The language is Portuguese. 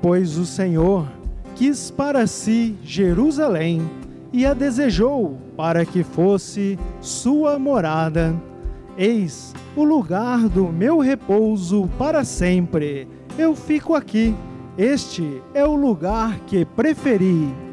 Pois o Senhor quis para si Jerusalém e a desejou para que fosse sua morada. Eis o lugar do meu repouso para sempre. Eu fico aqui. Este é o lugar que preferi.